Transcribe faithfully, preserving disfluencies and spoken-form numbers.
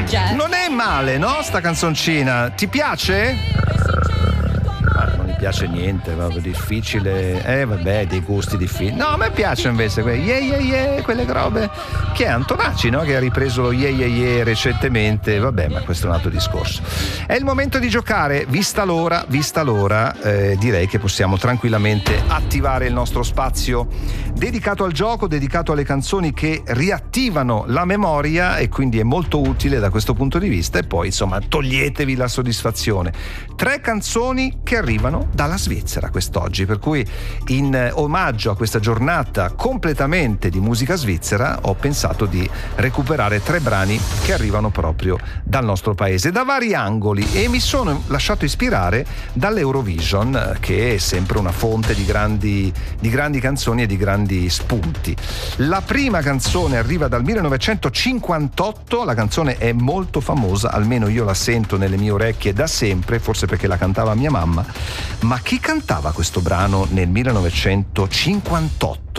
Jeff. Non è male, no? Sta canzoncina. Ti piace? Ah, non mi piace niente, proprio difficile. Eh vabbè, dei gusti difficili. No, a me piace invece quelle yeah yeah yeah, quelle robe. Che è Antonacci, no? Che ha ripreso lo yeah yeah yeah recentemente. Vabbè, ma questo è un altro discorso. È il momento di giocare. Vista l'ora, vista l'ora, eh, direi che possiamo tranquillamente attivare il nostro spazio dedicato al gioco, dedicato alle canzoni che riattivano la memoria, e quindi è molto utile da questo punto di vista. E poi, insomma, toglietevi la soddisfazione. Tre canzoni che arrivano dalla Svizzera quest'oggi, per cui in omaggio a questa giornata completamente di musica svizzera ho pensato di recuperare tre brani che arrivano proprio dal nostro paese, da vari angoli, e mi sono lasciato ispirare dall'Eurovision, che è sempre una fonte di grandi, di grandi canzoni e di grandi spunti. La prima canzone arriva dal millenovecentocinquantotto, la canzone è molto famosa, almeno io la sento nelle mie orecchie da sempre, forse perché la cantava mia mamma. Ma chi cantava questo brano nel millenovecentocinquantotto?